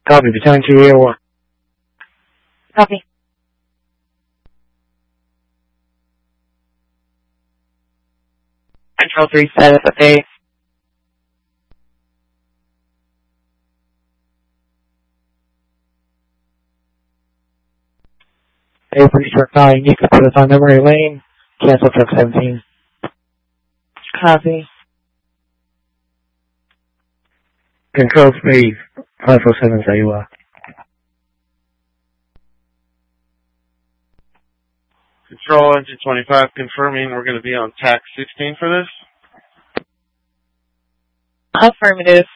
Copy, Battalion 281. Copy. Control 3 status update. Hey, Police Truck 9, you can put us on memory lane. Cancel Truck 17. Copy. Control 3, 547 Zaiwa. Control Engine 25 confirming we're going to be on TAC 16 for this. Affirmative.